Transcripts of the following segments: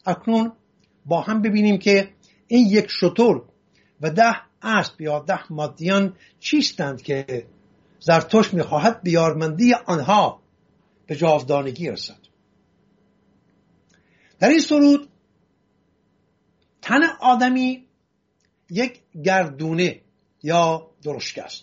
اکنون با هم ببینیم که این یک شتر و 10 اسب یا 10 مادیان چیستند که زرتشت می‌خواهد به یارمندی آنها به جاودانگی رسد. در این سرود تن آدمی یک گردونه یا درشکه است.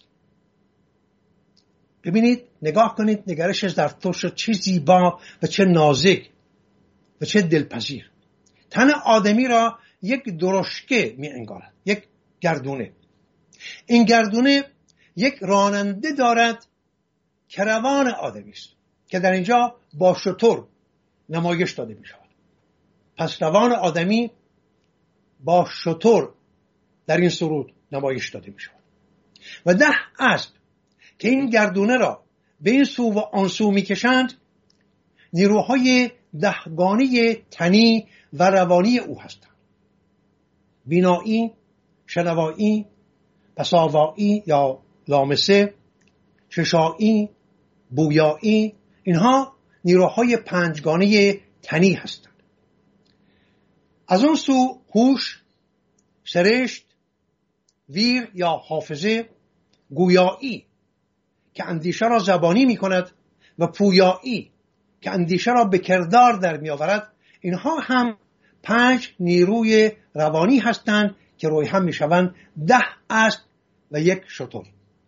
ببینید، نگاه کنید نگرش زرتشت چه زیبا و چه نازک و چه دلپذیر. تن آدمی را یک درشکه می انگارد، یک گردونه. این گردونه یک راننده دارد که روان آدمی است که در اینجا با شتر نمایش داده می شود. پس روان آدمی با شتر در این سرود نمایش داده می شود و 10 اسب که این گردونه را به این سو و آن سو می کشند نیروهای 10گانه تنی و روانی او هستند. بینایی، شنوایی، پساوایی یا لامسه، چشایی، بویایی، اینها نیروهای 5گانه تنی هستند. از اون سو هوش، سرشت، ویر یا حافظه، گویایی که اندیشه را زبانی می کند و پویایی که اندیشه را به کردار در می آورد، اینها هم 5 نیروی روانی هستند که روی هم می شوند 10 اسب و یک شتر.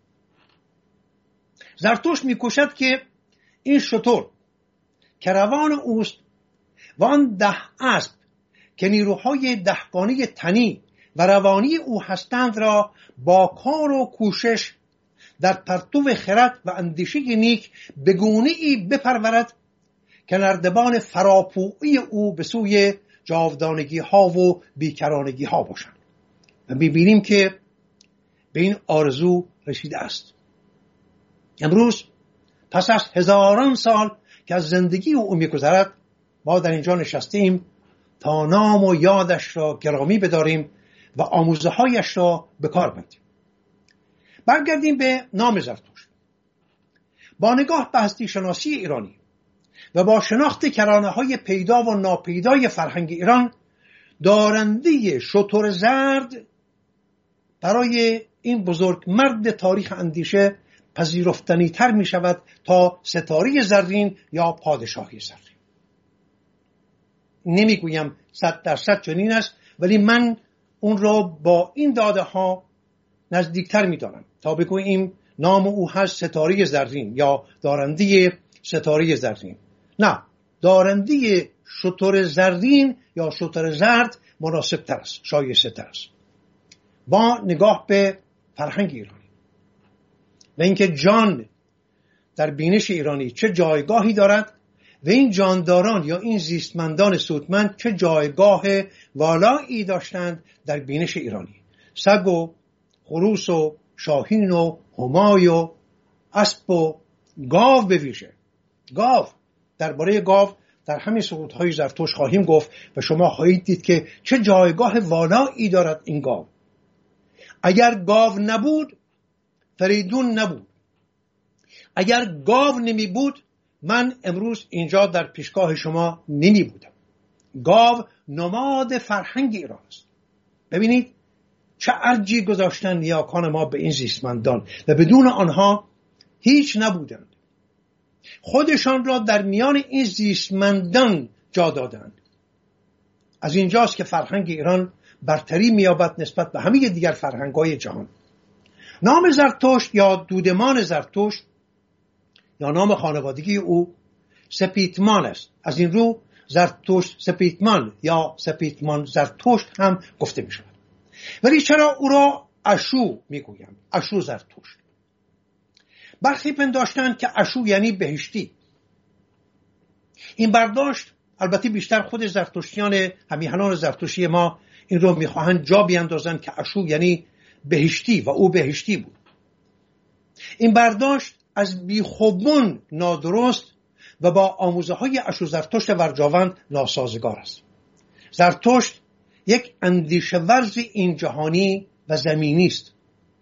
زرتشت می کوشد که این شتر که روان اوست و آن 10 اسب که نیروهای 10گانه تنی و روانی او هستند را با کار و کوشش در پرتو خرد و اندیشه نیک به گونه‌ای بپرورد که نردبان فراپویی او به سوی جاودانگی ها و بیکرانگی ها باشند. و می‌بینیم که به این آرزو رسیده است. امروز پس از هزاران سال که از زندگی او می‌گذرد، ما در اینجا نشستیم تا نام و یادش را گرامی بداریم و آموزه هایش را به کار بندیم. برگردیم به نام زرتشت. با نگاه به هستی شناسی ایرانی و با شناخت کرانه های پیدا و ناپیدای فرهنگ ایران، دارنده شتر زرد برای این بزرگ مرد تاریخ اندیشه پذیرفتنی تر می شود تا ستاره زرین یا پادشاهی زرین. نمیگویم 100% چنین است، ولی من اون را با این داده ها نزدیکتر می دانم تا بگوییم نام او هست ستاره زرین یا دارنده ستاره زرین. نه، دارنده شتر زرین یا شتر زرد مناسب تر است، شایسته تر است. با نگاه به فرهنگ ایرانی و اینکه جان در بینش ایرانی چه جایگاهی دارد و این جانداران یا این زیستمندان سودمند چه جایگاه والایی داشتند در بینش ایرانی. سگ و خروس و شاهین و همای و اسب و گاو به ویژه. گاو، درباره گاو در همین سرودهای زرتشت خواهیم گفت و شما خواهید دید که چه جایگاه والایی دارد این گاو. اگر گاو نبود فریدون نبود. اگر گاو نمی بود من امروز اینجا در پیشگاه شما نمی بودم. گاو نماد فرهنگ ایران است. ببینید چه ارجی گذاشتن نیاکان ما به این زیستمندان و بدون آنها هیچ نبودند. خودشان را در میان این زیستمندان جا دادند. از اینجاست که فرهنگ ایران برتری می‌یابد نسبت به همه دیگر فرهنگ‌های جهان. نام زرتشت یا دودمان زرتشت یا نام خانوادگی او سپیتمان است. از این رو زرتشت سپیتمان یا سپیتمان زرتشت هم گفته می شود. ولی چرا او را اشو می گویم؟ اشو زرتشت. برخی پنداشتند که اشو یعنی بهشتی. این برداشت البته بیشتر خود زرتشتیان همیهنان زرتشتی ما این رو میخواهند جا بیاندازند که اشو یعنی بهشتی و او بهشتی بود. این برداشت از بیخوبون نادرست و با آموزه های اشو زرتشت ورجاوند ناسازگار است. زرتشت یک اندیشه ورز این جهانی و زمینی است.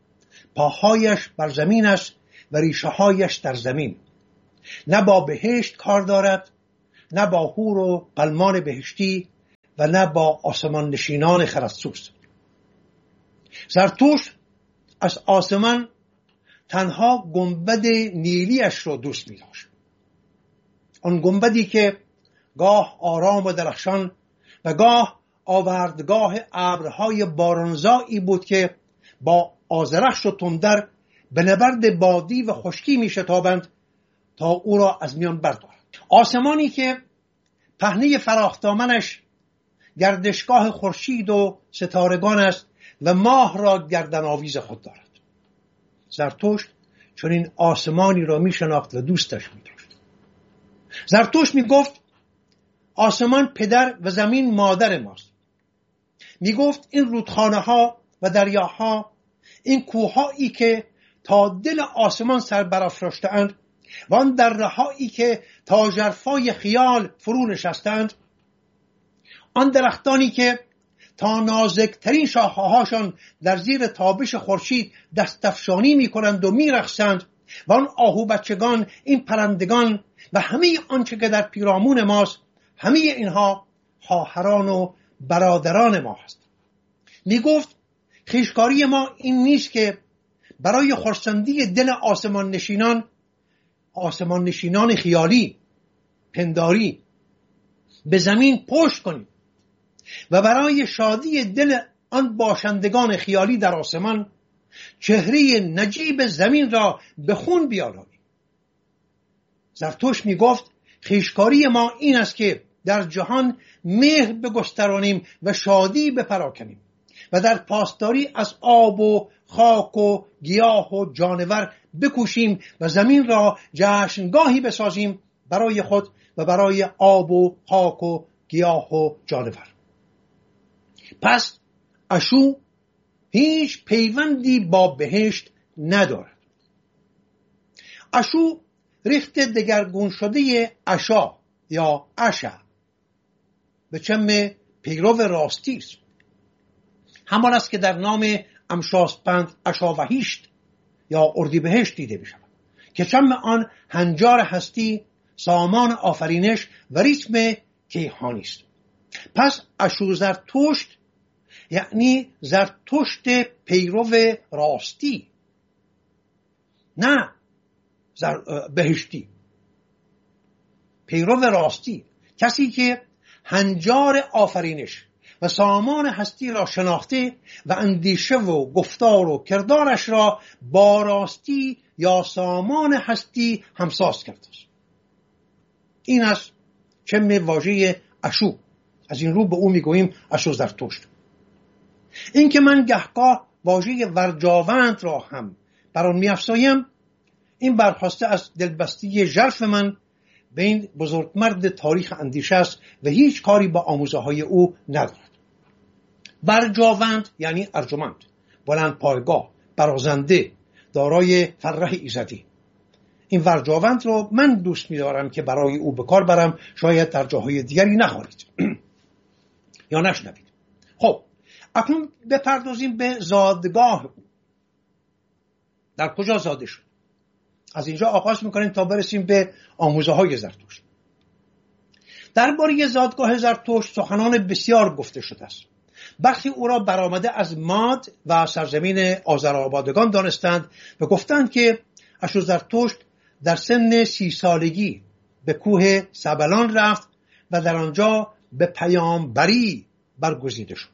پاهایش بر زمین است و ریشه هایش در زمین. نه با بهشت کار دارد، نه با حور و غلمان بهشتی و نه با آسمان نشینان خرسوس. زرتشت از آسمان تنها گنبد نیلیش را دوست می داشت. آن گنبدی که گاه آرام و درخشان و گاه آوردگاه ابرهای بارانزایی بود که با آذرخش و تندر به نبرد بادی و خشکی می شتابند تا او را از میان بردارند. آسمانی که پهنه فراخدامنش گردشگاه خورشید و ستارگان است و ماه را گردن آویز خود دارد. زرتشت چون این آسمانی را می شناخت و دوستش می داشت. زرتشت می گفت آسمان پدر و زمین مادر ماست. می گفت این رودخانه ها و دریاها، این کوههایی که تا دل آسمان سر برافراشته‌اند و آن درهایی که تا ژرفای خیال فرو نشستند، آن درختانی که تا نازکترین شاخه‌هاشان در زیر تابش خورشید دستفشانی می‌کنند و می‌رقصند و آن آهو بچگان، این پرندگان و همه آنچه که در پیرامون ماست، همه اینها خواهران و برادران ما هست. میگفت خویشکاری ما این نیست که برای خرسندی دل آسمان نشینان خیالی پنداری به زمین پشت کنیم و برای شادی دل آن باشندگان خیالی در آسمان چهره نجیب زمین را به خون بیالاییم. زرتشت می گفت خویشکاری ما این است که در جهان مهر بگسترانیم و شادی بپراکنیم و در پاسداری از آب و خاک و گیاه و جانور بکوشیم و زمین را جشنگاهی بسازیم برای خود و برای آب و خاک و گیاه و جانور. پس اشو هیچ پیوندی با بهشت ندارد. اشو ریخت دگرگون شده اشا یا اشا به چم پیرو راستی است. همان است که در نام امشاسپند اشاوهیشت یا اردیبهشت دیده می‌شود که چم آن هنجار هستی، سامان آفرینش و ریتم کیهانی است. پس اشو زرتشت یعنی زرتشت پیرو راستی، نه بهشتی. پیرو راستی، کسی که هنجار آفرینش و سامان هستی را شناخته و اندیشه و گفتار و کردارش را با راستی یا سامان هستی همساز کرده است. این است چم واژه اشو. از این رو به او میگوییم اشو زرتشت. این که من گهگاه واژه ورجاوند را هم بر آن می‌افزایم، این برخواسته از دلبستی ژرف من به این بزرگمرد تاریخ اندیشه است و هیچ کاری با آموزه‌های او ندارد. برجاوند یعنی ارجمند، بلند پایگاه، برازنده، دارای فرح ایزدی. این ورجاوند رو من دوست می‌دارم که برای او به کار برم. شاید در جاهای دیگری نخوانید یا نشنوید. خب اکنون بپردازیم به زادگاه او. در کجا زاده شد؟ از اینجا آغاز میکنیم تا برسیم به آموزه‌های زرتشت. درباره زادگاه زرتشت سخنان بسیار گفته شده است. برخی او را برآمده از ماد و سرزمین آذرآبادگان دانستند و گفتند که اشو زرتشت در سن 30 سالگی به کوه سبلان رفت و در آنجا به پیامبری برگزیده شد.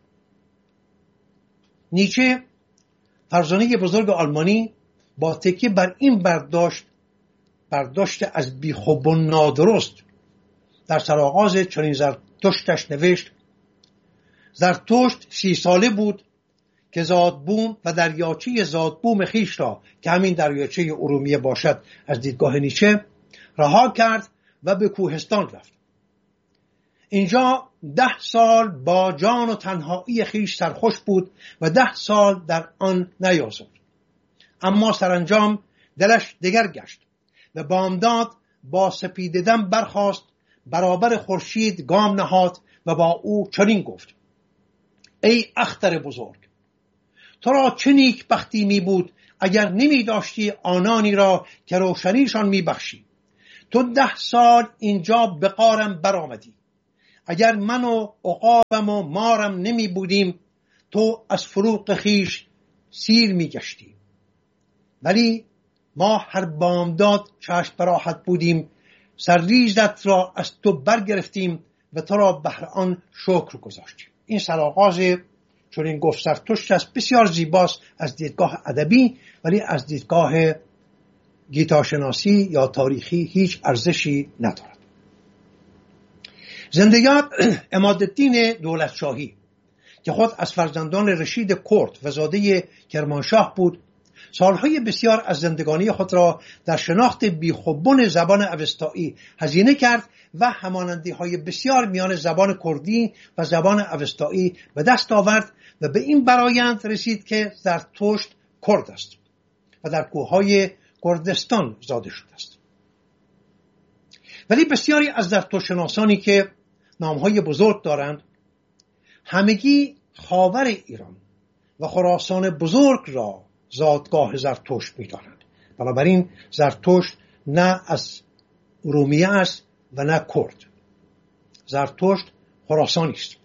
نیچه، فرزانه بزرگ آلمانی، با تکیه بر این برداشت از بیخوب و نادرست در سرآغاز چنین زرتشتش نوشت: زرتشت 30 ساله بود که زادبوم و دریاچه زادبوم خیش را که همین دریاچه ارومیه باشد از دیدگاه نیچه رها کرد و به کوهستان رفت. اینجا 10 سال با جان و تنهایی خیش سرخوش بود و 10 سال در آن نیازرد. اما سرانجام دلش دگر گشت و بامداد با سپیددم برخاست، برابر خورشید گام نهاد و با او چنین گفت: ای اختر بزرگ، تو را چه نیک بختی می بود اگر نمی داشتی آنانی را که روشنیشان می بخشی. تو 10 سال اینجا به غارم برآمدی، اگر من و عقابم و مارم نمی بودیم تو از فروغ خیش سیر می گشتی. ولی ما هر بامداد چشم براحت بودیم، سرریزت را از تو برگرفتیم و تو را بهر آن شکر گذاشتیم. این سرآغاز چون این گفت زرتشت است، بسیار زیباست از دیدگاه ادبی، ولی از دیدگاه گیتاشناسی یا تاریخی هیچ ارزشی ندارد. زنده یاد عمادالدین دولتشاهی که خود از فرزندان رشید کرد و زاده کرمانشاه بود، سالهای بسیار از زندگانی خود را در شناخت بیخوبون زبان اوستایی هزینه کرد و همانندی‌های بسیار میان زبان کردی و زبان اوستایی به دست آورد و به این برآیند رسید که زرتشت کرد است و در کوههای کردستان زاده شده است. ولی بسیاری از زرتشت شناسانی که نامهای بزرگ دارند همگی خاور ایران و خراسان بزرگ را زادگاه زرتشت می‌دانند. بنابراین زرتشت نه از ارومیه است و نه کرد. زرتشت خراسانی است.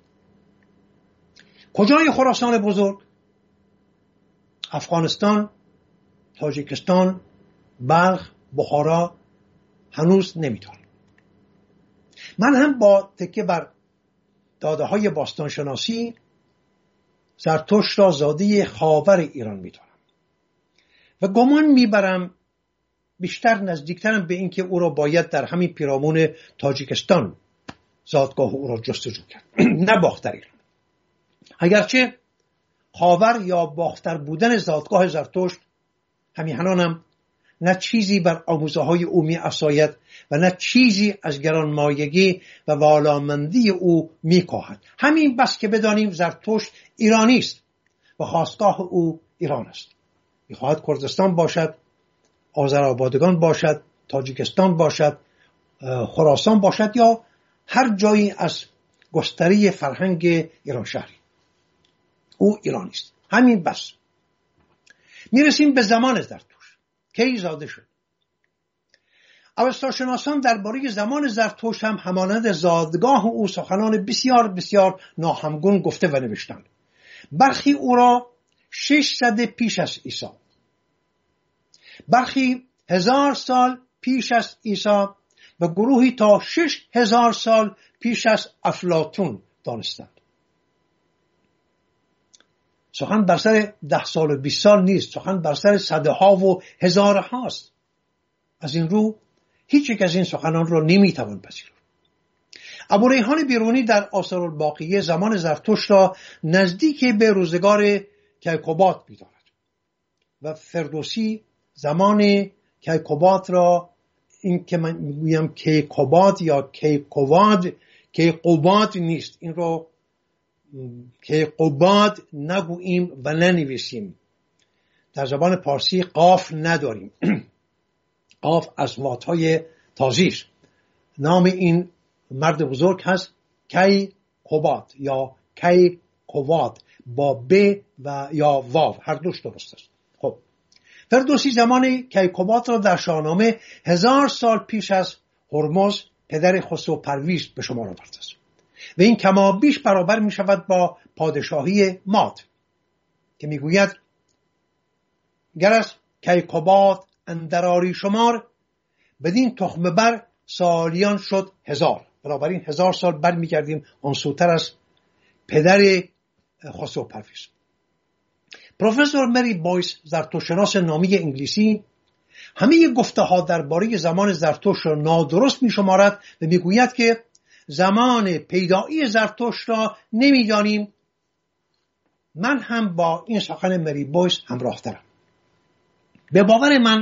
کجای خراسان بزرگ؟ افغانستان، تاجیکستان، بلخ، بخارا هنوز نمی‌دانم. من هم با تکیه بر داده‌های باستانشناسی زرتشت را زاده خاور ایران می‌دانم و گمان میبرم بیشتر نزدیکترم به این که او را باید در همین پیرامون تاجیکستان زادگاه او را جستجو کرد نه باختر ایران. اگرچه خاور یا باختر بودن زادگاه زرتشت همیهنانم نه چیزی بر آموزه های او می افزاید و نه چیزی از گرانمایگی و والامندی او می کاهد. همین بس که بدانیم زرتشت ایرانی است و خاستگاه او ایران است. می‌خواهد کردستان باشد، آذربایجان باشد، تاجیکستان باشد، خراسان باشد یا هر جایی از گستره فرهنگ ایران شهری، او ایرانی است. همین بس. میرسیم به زمان زرتشت. کی زاده شد؟ اوستاشناسان درباره زمان زرتشت هم همانند زادگاه او سخنان بسیار بسیار ناهمگون گفته و نوشتند. برخی او را 600 پیش از عیسی، برخی 1000 سال پیش از عیسی و گروهی تا 6000 سال پیش از افلاطون دانستند. سخن بر سر 10 سال و 20 سال نیست، سخن بر سر صدها و هزارها است. از این رو هیچ یک از این سخنان را نمیتوان پذیرفت. ابوریحان بیرونی در آثار الباقیه زمان زرتشت را نزدیک به روزگار کیقوباد می‌داند و فردوسی زمان کیقوباد را، این که من میگویم کیقوباد یا کیقوباد نیست، این رو کیقوباد نگوییم و ننویسیم. در زبان پارسی قاف نداریم. قاف از واژه‌های تازیست. نام این مرد بزرگ هست کیقوباد یا کیقواد با ب و یا واو، هر دوش درست است. خب فردوسی زمان کیقوباد را در شاهنامه 1000 سال پیش از هرمز پدر خسرو پرویز به شمار آورده است و این کما بیش برابر می شود با پادشاهی ماد که می گوید گر از کیقوباد اندراری شمار بدین تخم بر سالیان شد 1000. بنابراین 1000 سال بر می گردیم آن سوتر از پدر خسرو پرویز. پروفسور مری بویس زرتشت‌شناس نامی انگلیسی همه گفته ها درباره زمان زرتشت را نادرست می شمارد و می گوید که زمان پیدایی زرتشت را نمی دانیم. من هم با این سخن مری بویس همراه ترم. به باور من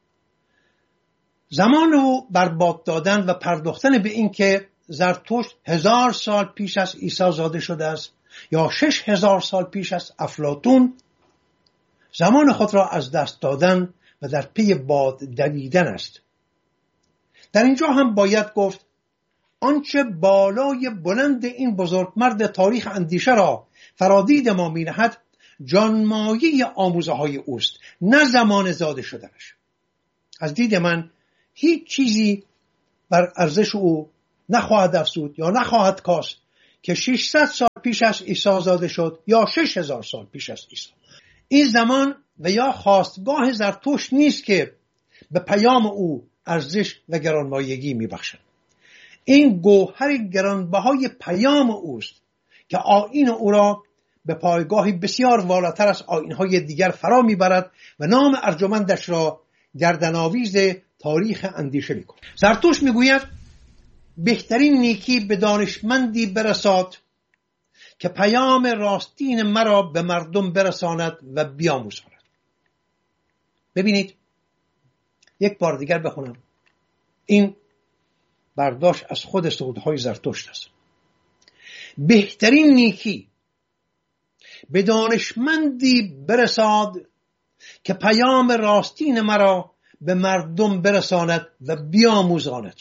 زمان او برباد دادن و پرداختن به این که زرتشت 1000 سال پیش از عیسی زاده شده است یا 6000 سال پیش از افلاطون زمان خود را از دست دادن و در پی باد دویدن است. در اینجا هم باید گفت آنچه بالای بلند این بزرگمرد تاریخ اندیشه را فرادید ما می نهد جانمایه آموزه های اوست، نه زمان زاده شدنش. از دید من هیچ چیزی بر ارزش او نخواهد افزود یا نخواهد کاست که 600 سال پیش از عیسی زاده شد یا 6000 سال پیش از عیسی. این زمان و یا خواستگاه زرتشت نیست که به پیام او ارزش و گرانمایگی میبخشد. این گوهر گرانبهای پیام اوست که آیین او را به پایگاهی بسیار والاتر از آیین‌های دیگر فرا میبرد و نام ارجمندش را گردن‌آویز تاریخ اندیشه میکند. زرتشت میگوید بهترین نیکی به دانشمندی برساد که پیام راستین مرا به مردم برساند و بیاموزاند. ببینید، یک بار دیگر بخونم. این برداشت از خود سرودهای زرتشت است. بهترین نیکی به دانشمندی برساد که پیام راستین مرا به مردم برساند و بیاموزاند.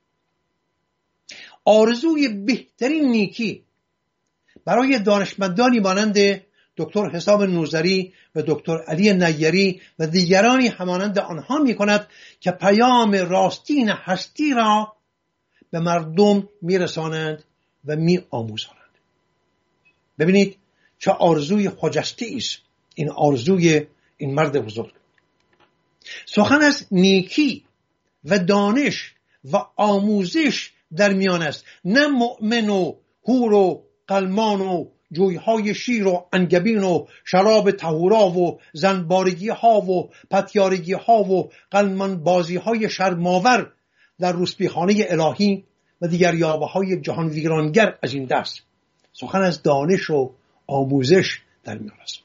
آرزوی بهترین نیکی برای دانشمندانی مانند دکتر حسام نوذری و دکتر علی نیری و دیگرانی همانند آنها می کند که پیام راستین هستی را به مردم می رسانند و می آموزانند. ببینید چه آرزوی خجسته است این آرزوی این مرد بزرگ. سخن از نیکی و دانش و آموزش در میان است، نه مؤمن و حور و قلمان و جویهای شیر و انگبین و شراب طهورا و زنبارگی ها و پتیارگی ها و قلمان بازی های شرماور در روسپیخانه الهی و دیگر یاوه های جهان ویرانگر از این دست. سخن از دانش و آموزش در میان است،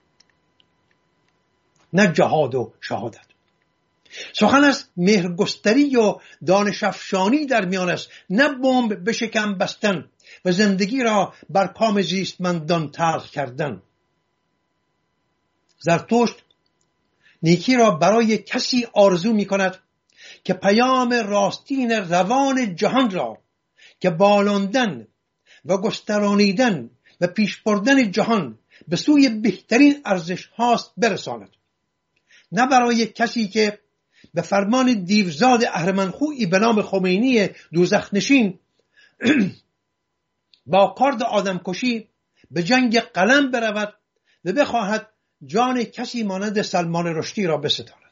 نه جهاد و شهادت. سخن از مهرگستری و دانش افشانی در میان است، نه بمب به شکم بستن و زندگی را بر کام زیستمندان تلخ کردن. زرتشت نیکی را برای کسی آرزو می کند که پیام راستین روان جهان را که بالاندن و گسترانیدن و پیش بردن جهان به سوی بهترین ارزش هاست برساند، نه برای کسی که به فرمان دیوزاد اهرمنخویی به نام خمینی دوزخ نشین با کارد آدمکشی به جنگ قلم برود و بخواهد جان کسی مانند سلمان رشدی را بستاند.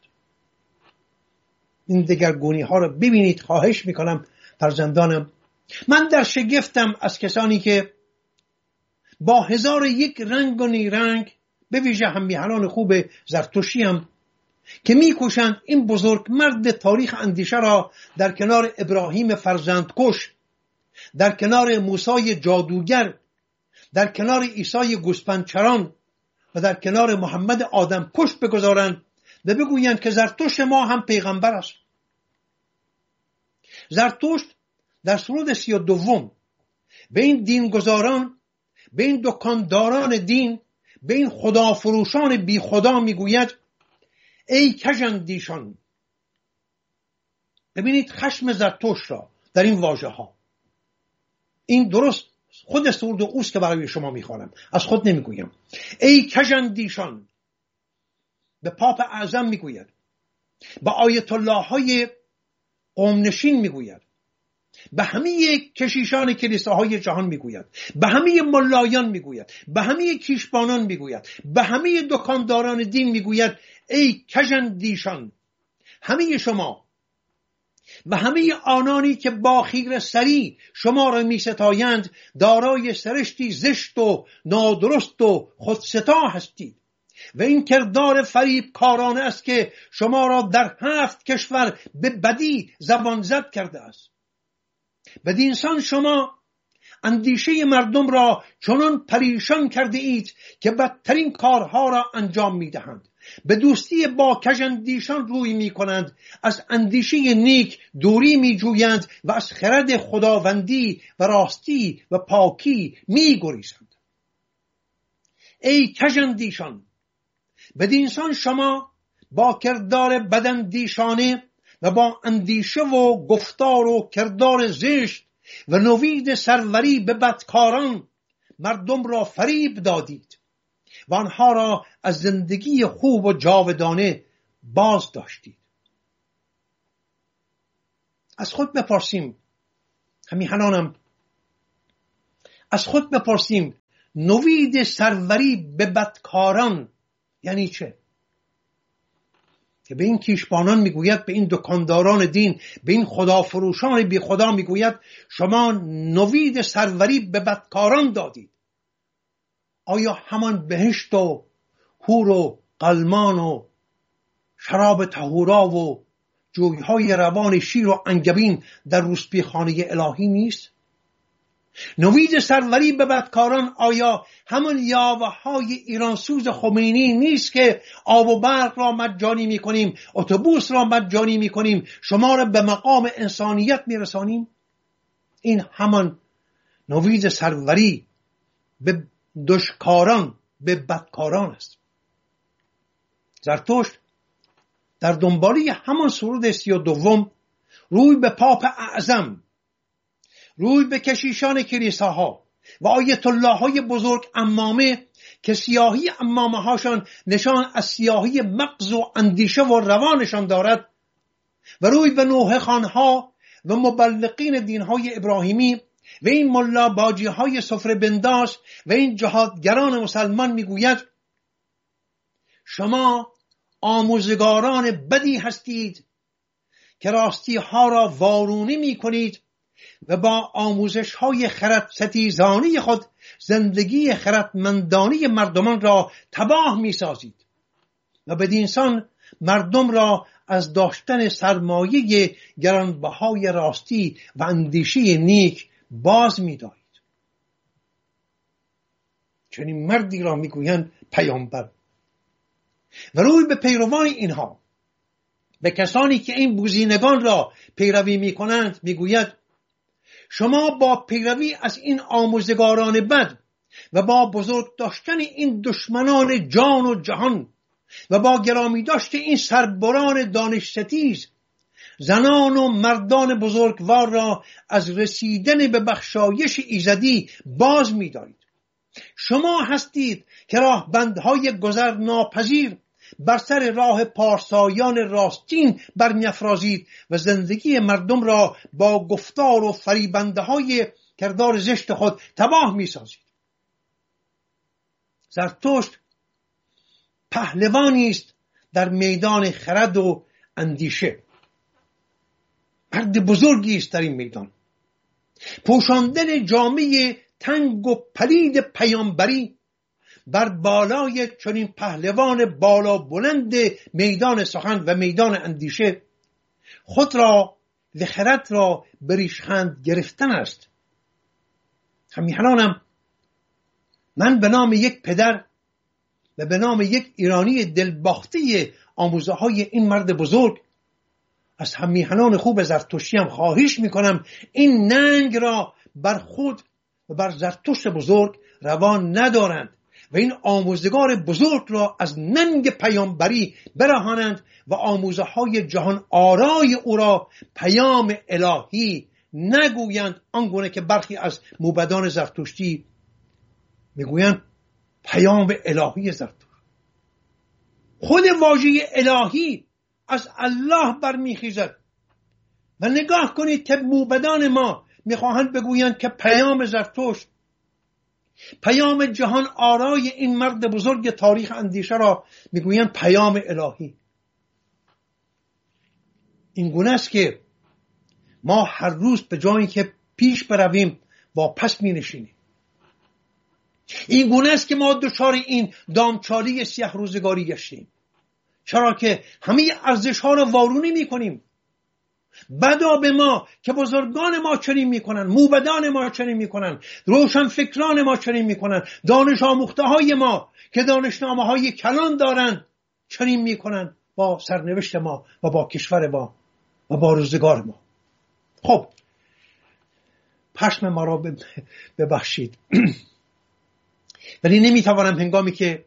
این دگرگونی ها را ببینید، خواهش میکنم فرزندانم. من در شگفتم از کسانی که با 1001 رنگ و نیرنگ، به ویژه هم میهنان خوب زرتشتی هم، که میکوشند این بزرگ مرد تاریخ اندیشه را در کنار ابراهیم فرزندکش، در کنار موسی جادوگر، در کنار عیسی گوسپندچران و در کنار محمد آدم کش بگذارند و بگویند که زرتشت ما هم پیغمبر است. زرتشت در سرود 32 به این دینگذاران، به این دکانداران دین، به این خدافروشان بی خدا میگوید ای کژاندیشان. ببینید خشم زرتشت را در این واژه ها. این درست خود سرود اوست که برای شما میخوانم، از خود نمیگویم. ای کژاندیشان، به پاپ اعظم میگوید، به آیت الله های قومنشین میگوید، به همه کشیشان کلیساهای جهان میگوید، به همه ملایان میگوید، به همه کیشبانان میگوید، به همه دکانداران دین میگوید ای کژاندیشان، همه شما و همه آنانی که با خیره سری شما را میستایند دارای سرشتی زشت و نادرست و خودستا هستید و این کردار فریب کارانه است که شما را در 7 کشور به بدی زبان زد کرده است. بدینسان شما اندیشه مردم را چنان پریشان کرده اید که بدترین کارها را انجام میدهند، به دوستی با کژاندیشان روی می کنند، از اندیشه نیک دوری می جویند و از خرد خداوندی و راستی و پاکی می گریزند. ای کژاندیشان، بدینسان شما با کردار بداندیشانه و با اندیشه و گفتار و کردار زشت و نوید سروری به بدکاران مردم را فریب دادید و آنها را از زندگی خوب و جاودانه باز داشتید. از خود بپرسیم همیهنانم از خود بپرسیم نوید سروری به بدکاران یعنی چه؟ که به این کیشبانان میگوید، به این دکانداران دین، به این خدافروشان بی خدا میگوید شما نوید سروری به بدکاران دادید. آیا همان بهشت و حور و قلمان و شراب طهورا و جویهای روان شیر و انگبین در روسپی خانه الهی نیست؟ نوید سروری به بدکاران آیا همان یاوه های ایرانسوز خمینی نیست که آب و برق را مجانی می کنیم، اتوبوس را مجانی می کنیم، شما را به مقام انسانیت می رسانیم؟ این همان نوید سروری به دشکاران، به بدکاران است. زرتشت در دنباله همان سرود 32 روی به پاپ اعظم، روی به کشیشان کلیساها و آیت الله های بزرگ عمامه که سیاهی عمامه هاشان نشان از سیاهی مغز و اندیشه و روانشان دارد و روی به نوحه خانها و مبلغین دینهای ابراهیمی و این ملا باجی های سفره بنداز و این جهادگران مسلمان میگوید شما آموزگاران بدی هستید که راستی ها را وارونی می کنید و با آموزش های خرد ستیزانی خود زندگی خردمندانه مردمان را تباه می سازید و بدینسان مردم را از داشتن سرمایه گرانبهای راستی و اندیشه نیک باز می دارید. چنین مردی را می گویند پیامبر. و روی به پیروان اینها، به کسانی که این بوزینگان را پیروی می کنند می گوید شما با پیروی از این آموزگاران بد و با بزرگ داشتن این دشمنان جان و جهان و با گرامی داشت این سربران دانش ستیز زنان و مردان بزرگوار را از رسیدن به بخشایش ایزدی باز می دارید. شما هستید که راه بندهای گذر ناپذیر بر سر راه پارسایان راستین برمی‌افرازید و زندگی مردم را با گفتار و فریبنده های کردار زشت خود تباه می‌سازید. زرتشت پهلوانی است در میدان خرد و اندیشه. مرد بزرگی است در این میدان. پوشاندن جامعه تنگ و پلید پیامبری بر بالای چنین پهلوان بالا بلند میدان سخن و میدان اندیشه خود را و خرد را به ریشخند گرفتن است. همیهنانم من به نام یک پدر و به نام یک ایرانی دلباخته آموزه های این مرد بزرگ از همیهنان خوب زرتشتی هم خواهش میکنم این ننگ را بر خود و بر زرتشت بزرگ روان ندارند و این آموزگار بزرگ را از ننگ پیامبری برهانند و آموزه های جهان آرای او را پیام الهی نگویند، آنگونه که برخی از موبدان زرتشتی میگویند پیام الهی زرتشت. خود واژه الهی از الله برمیخیزد و نگاه کنید که موبدان ما میخواهند بگویند که پیام زرتشت، پیام جهان آرای این مرد بزرگ تاریخ اندیشه را میگویند پیام الهی. این گونه است که ما هر روز به جایی که پیش برویم واپس می نشینیم. این گونه است که ما دچار این دامچالی سیاه روزگاری گشتیم. چرا که همه ارزش ها را وارونی می کنیم. بدا به ما که بزرگان ما چنین میکنن، موبدان ما چنین میکنن، روشن فکران ما چنین میکنن، دانش آموخته های ما که دانشنامه های کلان دارند چنین میکنن با سرنوشت ما و با کشور ما و با روزگار ما. خب پشم ما را ببخشید ولی نمیتوانم هنگامی که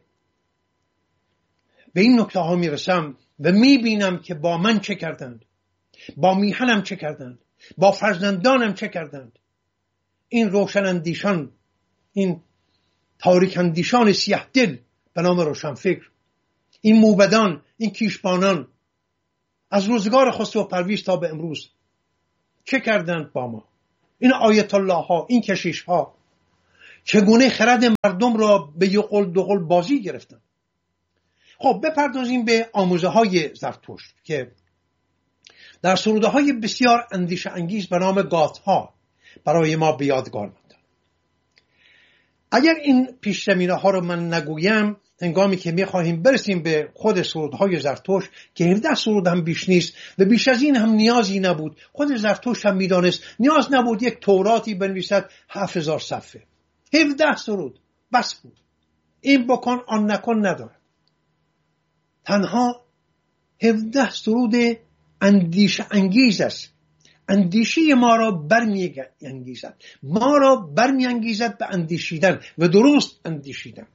به این نکته ها میرسم و میبینم که با من چه کردند، با میهنم چه کردند، با فرزندانم چه کردند، این روشناندیشان، این تاریکاندیشان سیاه دل به نام روشنفکر، این موبدان، این کیشبانان از روزگار خسرو پرویز تا به امروز چه کردند با ما. این آیت الله ها، این کشیش ها چگونه خرد مردم را به یقل دوقل بازی گرفتن. خب بپردازیم به آموزه های زرتشت که در سروده های بسیار اندیشه انگیز به نام گاتها برای ما به یادگار ماندن. اگر این پیش زمینه ها رو من نگویم، هنگامی که میخواهیم برسیم به خود سرودهای زرتشت که 17 سرود هم بیش نیست و بیش از این هم نیازی نبود، خود زرتشت هم میدانست نیاز نبود یک توراتی بنویسد 7000 صفحه. 17 سرود بس بود. این بکن آن نکن ندارد. تنها 17 سرود اندیشه انگیز است. اندیشه ما را برمیانگیزد، ما را برمیانگیزد به اندیشیدن و درست اندیشیدن.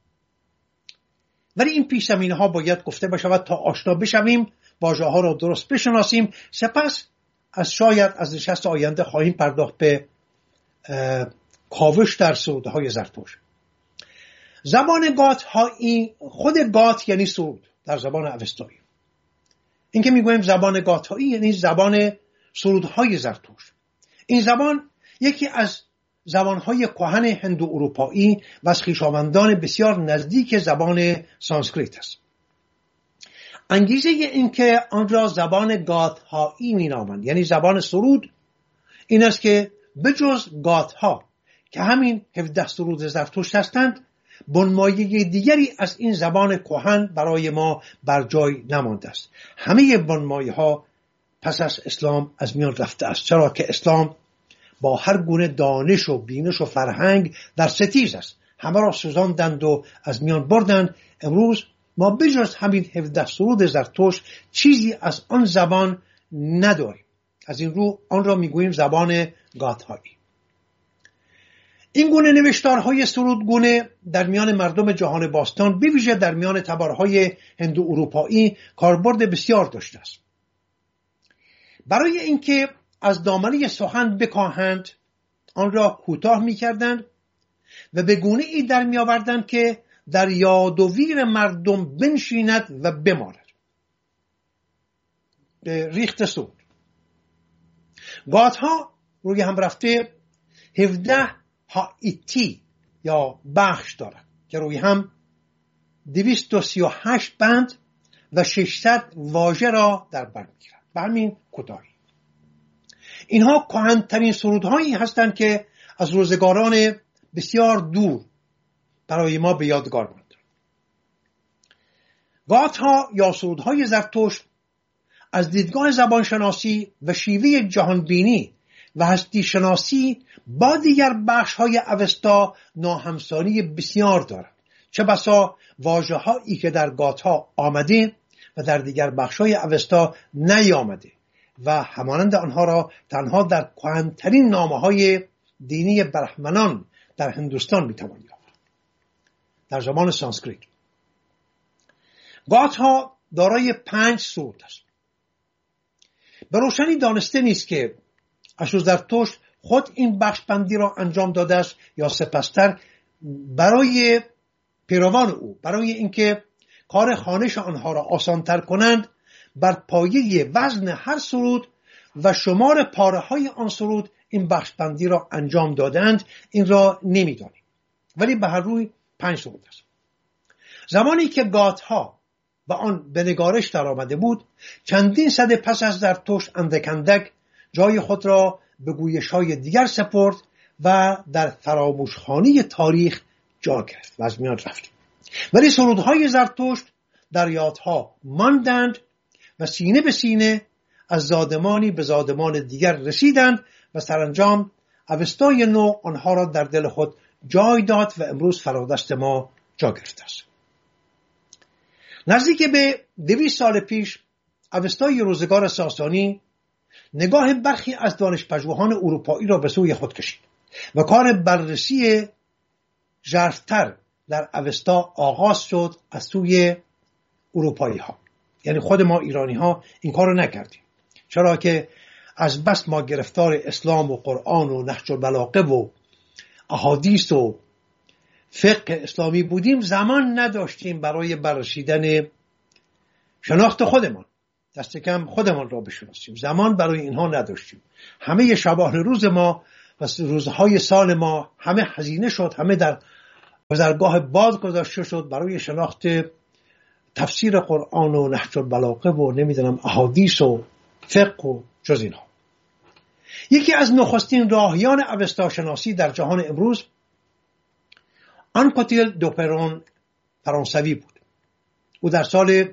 ولی این پیش زمینه ها باید گفته بشود تا آشنا بشویم، واژه ها را درست بشناسیم. سپس شاید از نشست آینده خواهیم پرداخت به کاوش در سروده های زرتشت. زبان گات ها، خود گات یعنی سرود در زبان اوستایی. این که میگویم زبان گات هایی یعنی زبان سرودهای زرتشت. این زبان یکی از زبانهای کهن هندو اروپایی و از خویشاوندان بسیار نزدیک زبان سانسکریت است. انگیزه این که آن را زبان گاتهایی مینامند، یعنی زبان سرود، این است که بجز گاتها که همین 17 سرود زرتشت هستند، بنمایه دیگری از این زبان کهن برای ما بر جای نمانده است. همه بنمایه ها پس از اسلام از میان رفته است، چرا که اسلام با هر گونه دانش و بینش و فرهنگ در ستیز است. همه را سوزاندند و از میان بردند. امروز ما بجز همین 17 سرود زرتشت چیزی از آن زبان نداریم. از این رو آن را میگوییم زبان گاتهایی. این گونه نوشتارهای سرودگونه در میان مردم جهان باستان، به ویژه در میان تبارهای هندو اروپایی، کاربرد بسیار داشته است. برای اینکه از دامنه سخن بکاهند، آن را کوتاه می‌کردند و به گونه ای در می‌آوردند که در یاد و ویر مردم بنشیند و بماند. به ریخت سرود. گاتها روی هم رفته 17 هایتی یا بخش دارد که روی هم 238 بند و 600 واژه را در بر می‌گیرد. به همین کوتاهی. اینها کهن‌ترین سرودهایی هستند که از روزگاران بسیار دور برای ما به یادگار ماند. گاتها یا سرودهای زرتشت از دیدگاه زبانشناسی و شیوه جهانبینی و هستی شناسی با دیگر بخش‌های اوستا ناهمسانی بسیار دارند. چه بسا واژه‌هایی که در گاتها آمده و در دیگر بخش‌های اوستا نیامده و همانند آنها را تنها در کهن‌ترین نامه‌های دینی برهمنان در هندوستان می‌توان یافت. در زبان سانسکریت گاتها دارای 5 سرود است. به روشنی دانسته نیست که اشوزرتشت خود این بخش بندی را انجام داده است یا سپستر برای پیروان او، برای اینکه کار خوانش آنها را آسانتر کنند، بر پایه وزن هر سرود و شمار پاره های آن سرود این بخش بندی را انجام دادند. این را نمیدانیم، ولی به هر روی 5 سرود است. زمانی که گاتها و آن به نگارش در آمده بود، چندین سده پس از زرتشت اندک جای خود را به گویش های دیگر سپرد و در فراموشخانه تاریخ جا گرفت و از میان رفت. ولی سرودهای زرتشت در یادها ماندند و سینه به سینه از زادمانی به زادمان دیگر رسیدند و سرانجام اوستای نو آنها را در دل خود جای داد و امروز فرادست ما جا گرفته است. نزدیک به 200 سال پیش اوستای روزگار ساسانی نگاه برخی از دانش‌پژوهان اروپایی را به سوی خود کشید و کار بررسی ژرف‌تر در اوستا آغاز شد از سوی اروپایی ها. یعنی خود ما ایرانی ها این کار رو نکردیم، چرا که از بس ما گرفتار اسلام و قرآن و نهج البلاغه و احادیث و فقه اسلامی بودیم، زمان نداشتیم برای بررسیدن شناخت خودمان. دست کم خودمان را بشناسیم. زمان برای اینها نداشتیم. همه شبانه روز ما و روزهای سال ما همه هزینه شد، همه در گذرگاه باد گذاشته شد برای شناخت تفسیر قرآن و نهج البلاغه و نمیدونم احادیث و فقه و جز اینها. یکی از نخستین راهیان اوستا شناسی در جهان امروز آنکوتیل دوپرون فرانسوی بود. او در سال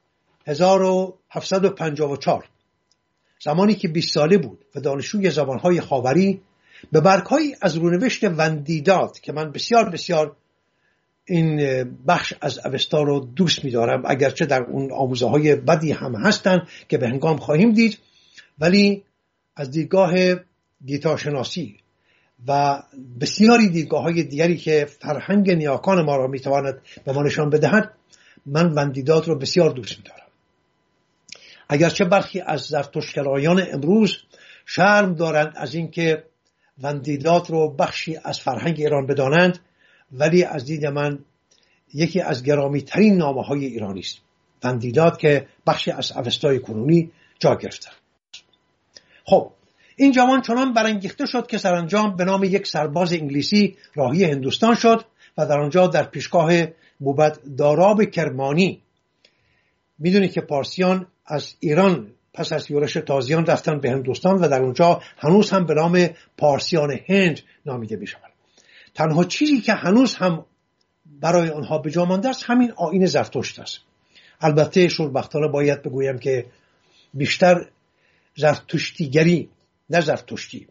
1754 زمانی که 20 ساله بود و دانشجوی زبانهای خاوری به برگ‌هایی از رونوشت وندیداد که من بسیار بسیار این بخش از اوستا رو دوست می‌دارم، اگرچه در اون آموزه‌های بدی هم هستن که به هنگام خواهیم دید، ولی از دیدگاه گیتارشناسی و بسیاری دیدگاه‌های دیگری که فرهنگ نیاکان ما را می‌تواند به ما نشان بدهد، من وندیداد رو بسیار دوست می‌دارم. اگرچه برخی از زرتشتگرایان امروز شرم دارند از اینکه وندیداد رو بخشی از فرهنگ ایران بدانند، ولی از دید من یکی از گرامی ترین نامه های ایرانی است. وندیداد که بخشی از اوستای کنونی جا گرفته. خب این جوان چنان برانگیخته شد که سرانجام به نام یک سرباز انگلیسی راهی هندوستان شد و در آنجا در پیشگاه موبد داراب کرمانی، میدونید که پارسیان از ایران پس از یورش تازیان رفتن به هندوستان و در اونجا هنوز هم به نام پارسیان هند نامیده میشوند. تنها چیزی که هنوز هم برای آنها به جا مانده است همین آیین زرتشت است. البته شوربختانه باید بگویم که بیشتر زرتشتیگری نه زرتشتی.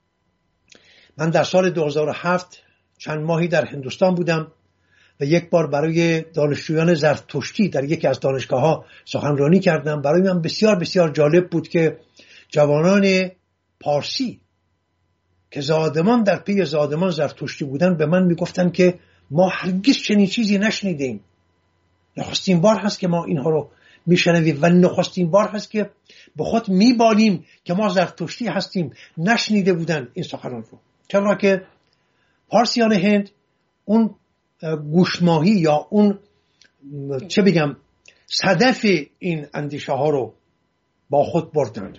من در سال 2007 چند ماهی در هندوستان بودم و یک بار برای دانشجویان زرتشتی در یکی از دانشگاه‌ها سخنرانی کردم. برای من بسیار بسیار جالب بود که جوانان پارسی که زادمان در پی زادمان زرتشتی بودن به من میگفتن که ما هرگز چنین چیزی نشنیدیم. نخستین بار هست که ما اینها رو میشنویم و نخستین بار هست که به خود میبالیم که ما زرتشتی هستیم. نشنیده بودن این سخنان رو، چرا که پارسیان هند اون گوشماهی یا اون چه بگم صدف این اندیشه ها رو با خود بردند.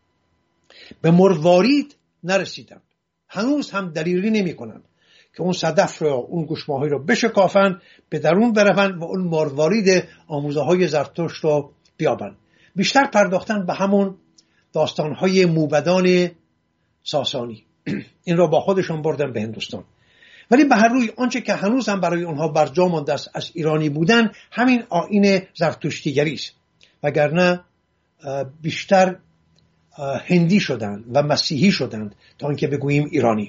به مروارید نرسیدند. هنوز هم دلیری نمی کنند که اون صدف رو، اون گوشماهی رو بشکافند، به درون بروند و اون مروارید آموزه های زرتشت رو بیابند. بیشتر پرداختن به همون داستانهای موبدان ساسانی. این رو با خودشون بردن به هندوستان. ولی به هر روی آنچه که هنوز هم برای اونها برجا مانده است از ایرانی بودن همین آیین زرتشتیگری است، وگرنه بیشتر هندی شدند و مسیحی شدند تا اینکه بگوییم ایرانی.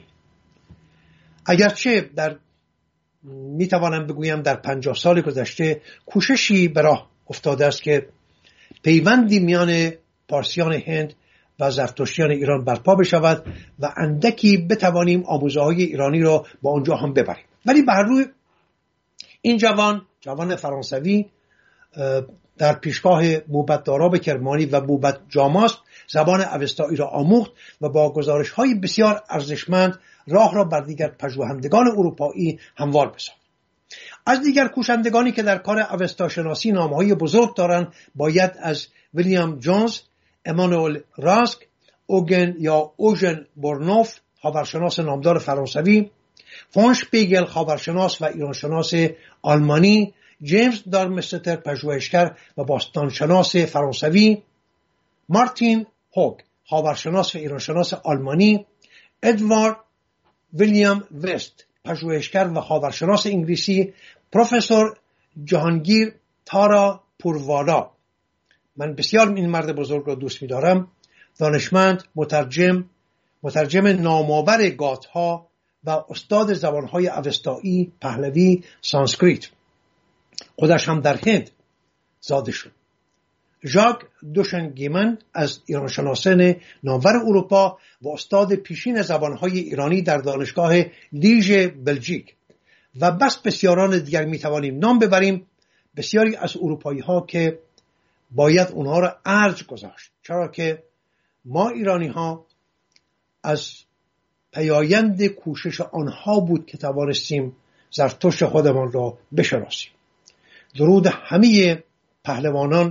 اگرچه میتوانم بگویم در 50 سال گذشته کوششی به راه افتاده است که پیوندی میان پارسیان هند و زرتشتیان ایران برپا بشود و اندکی بتوانیم آموزه‌های ایرانی را با اونجا هم ببریم. ولی به هر روی این جوان فرانسوی در پیشگاه موبد داراب کرمانی و موبد جاماست زبان اوستایی را آموخت و با گزارش‌های بسیار ارزشمند راه را بر دیگر پژوهندگان اروپایی هموار بساخت. از دیگر کوشندگانی که در کار اوستا شناسی نامه‌های بزرگ دارند باید از ویلیام جونز، امانوئل راسک، اوژن بورنوف خاورشناس نامدار فرانسوی، فون شپیگل خاورشناس و ایرانشناس آلمانی، جیمز دارمستر پژوهشگر و باستانشناس فرانسوی، مارتین هوگ خاورشناس و ایرانشناس آلمانی، ادوارد ویلیام وست پژوهشگر و خاورشناس انگلیسی، پروفسور جهانگیر تارا پوروالا. من بسیار این مرد بزرگ را دوست می‌دارم. دانشمند، مترجم نامآور گاتها و استاد زبانهای اوستایی، پهلوی، سانسکریت. خودش هم در هند زاده شد. ژاک دوشنگیمن از ایرانشناسان نامور اروپا و استاد پیشین زبانهای ایرانی در دانشگاه لیژ بلژیک و بس بسیاران دیگر میتوانیم نام ببریم. بسیاری از اروپایی ها که باید اونها را ارج گذاشت، چرا که ما ایرانی ها از پیایند کوشش آنها بود که توانستیم زرتشت خودمان را بشناسیم. درود همه پهلوانان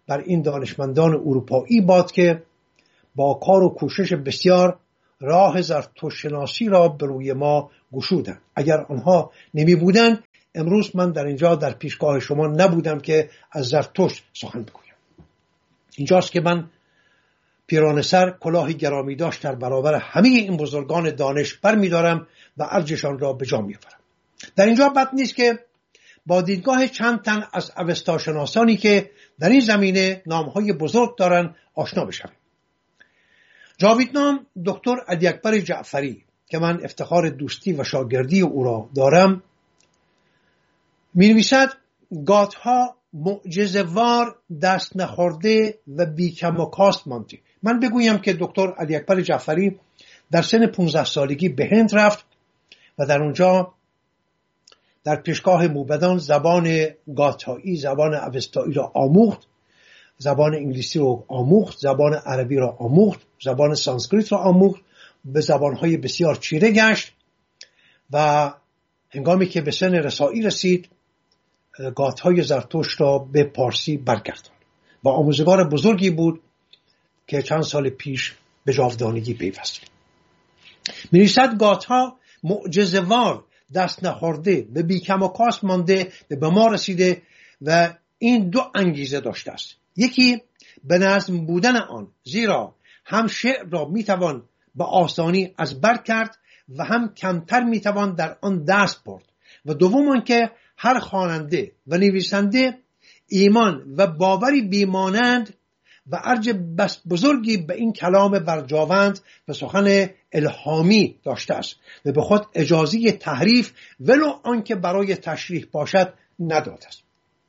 بر این دانشمندان اروپایی باد که با کار و کوشش بسیار راه زرتشت شناسی را به روی ما گشودند. اگر آنها نمی بودند امروز من در اینجا در پیشگاه شما نبودم که از زرتشت سخن بگویم. اینجاست که من پیرانه سر کلاهی گرامی داشت در برابر همه این بزرگان دانش برمی‌دارم و ارجشان را به جا می‌آورم. در اینجا بد نیست که با دیدگاه چند تن از اوستاشناسانی که در این زمینه نام‌های بزرگ دارند آشنا بشویم. جاویدنام دکتر علی اکبر جعفری که من افتخار دوستی و شاگردی او را دارم می‌نویسد گاتها معجزه‌وار دست نخورده و بیکم و کاست ماندی. من بگویم که دکتر علی اکبر جعفری در سن 15 سالگی به هند رفت و در اونجا در پیشگاه موبدان زبان گاتایی، زبان اوستایی را آموخت، زبان انگلیسی را آموخت، زبان عربی را آموخت، زبان سانسکریت را آموخت، به زبانهای بسیار چیره گشت و هنگامی که به سن رسایی رسید گاتهای زرتشت را به پارسی برگرداند و آموزگار بزرگی بود که چند سال پیش به جاودانگی پیوست. می‌نویسد گاتها معجزه‌وار دست نخورده به بیکم و کاست مانده به ما رسیده و این دو انگیزه داشته است. یکی به نظم بودن آن، زیرا هم شعر را میتوان به آسانی از بر کرد و هم کمتر میتوان در آن دست برد و دوم آنکه هر خواننده و نویسنده ایمان و باوری بیمانند و ارج بس بزرگی به این کلام برجاوند و سخن الهامی داشته است و به خود اجازه تحریف ولو آنکه برای تشریح باشد نداده است.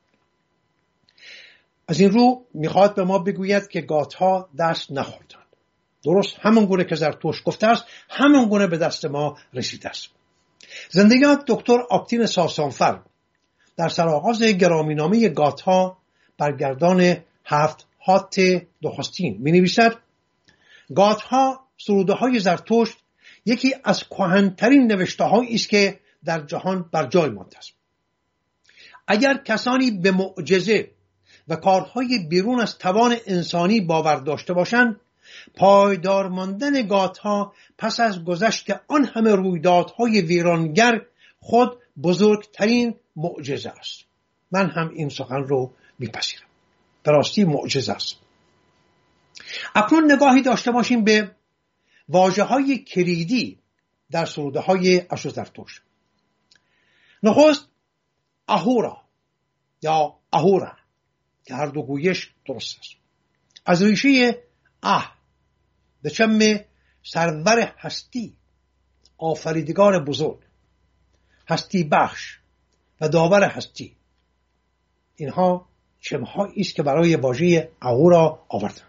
از این رو میخواد به ما بگوید که گاتها دست نخوردند. درست همون گونه که زرتشت گفته است همون گونه به دست ما رسیده است. زندگیات دکتر آبتین ساسانفر در سرآغاز گرامینامه گاتها برگردان 7 هات نخستین می نویسد گاتها سروده های زرتشت یکی از کهن‌ترین نوشته هایی است که در جهان بر جای مانده است. اگر کسانی به معجزه و کارهای بیرون از توان انسانی باور داشته باشند پایدار ماندن گاتها پس از گذشت آن همه رویدادهای ویرانگر خود بزرگترین معجزه است. من هم این سخن رو میپذیرم. به راستی معجزه است. اکنون نگاهی داشته باشیم به واژه‌های کلیدی در سروده‌های زرتشت. نخست اهورا یا اهورا که هر دو گویش درست است. از ریشه به چم سرور هستی، آفریدگار بزرگ، هستی بخش و داور هستی. اینها چمهایی است که برای واژه اهورا آوردند.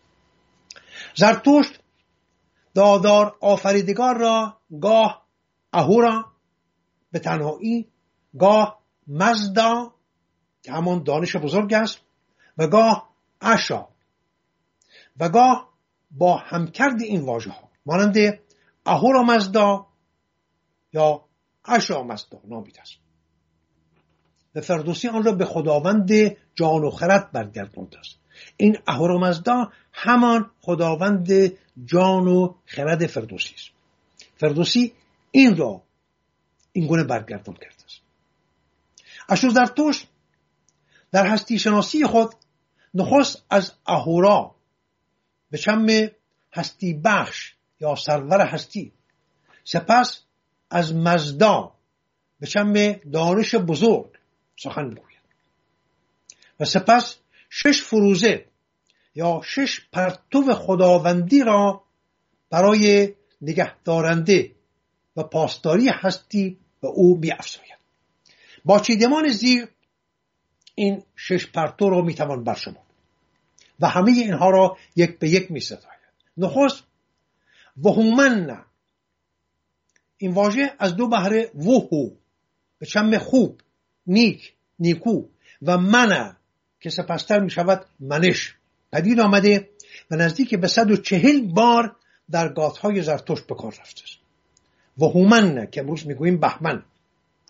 زرتشت دادار آفریدگار را گاه اهورا به تنهایی، گاه مزدا که همان دانش بزرگ است و گاه اشا و گاه با همکرد این واژه ها مانند اهورا مزدا یا اشا مزدا نامیده است. و فردوسی آن را به خداوند جان و خرد برگردانده است. این اهورا مزدا همان خداوند جان و خرد فردوسی است. فردوسی این را این گونه برگردان کرده است. زرتشت در هستی شناسی خود نخست از اهورا به چم هستی بخش یا سرور هستی، سپس از مزدا به چم دانش بزرگ سخن میگوید و سپس 6 فروزه یا 6 پرتو خداوندی را برای نگهدارنده و پاسداری هستی و او بیافزاید. با چیدمان زیر این 6 پرتو را میتوان برشمرد و همه اینها را یک به یک میستاید. نخست وهومن، این واژه از دو بهره وهو به چم خوب، نیک، نیکو و من که سپستر می شود منش پدید آمده و نزدیک به 140 بار در گاتهای زرتشت به کار رفته است. وهومن که امروز میگوییم بهمن،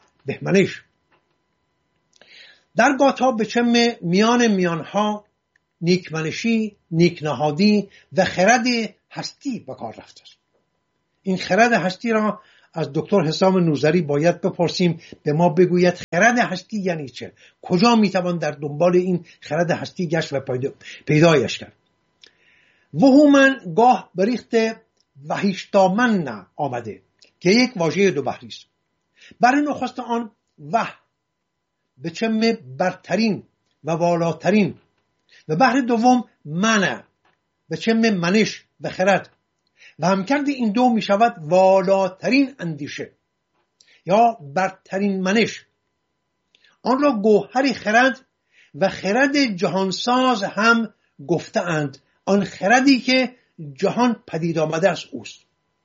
بهمنش. در گاتها به چم میانها نیکمنشی، نیکنهادی و خرد هستی به کار رفته است. این خرد هستی را از دکتر حسام نوذری باید بپرسیم، به ما بگوید خرد هستی یعنی چه؟ کجا میتوان در دنبال این خرد هستی گشت و پیدایش کرد؟ وهومن گاه بریخت وحیشتامن آمده که یک واژه دو بحری است. برای نخست آن به چم برترین و والاترین و بحر دوم من به چم منش و خرد و همکرد این دو می شود والاترین اندیشه یا برترین منش. آن را گوهر خرد و خرد جهانساز هم گفته اند. آن خردی که جهان پدید آمده از اوست.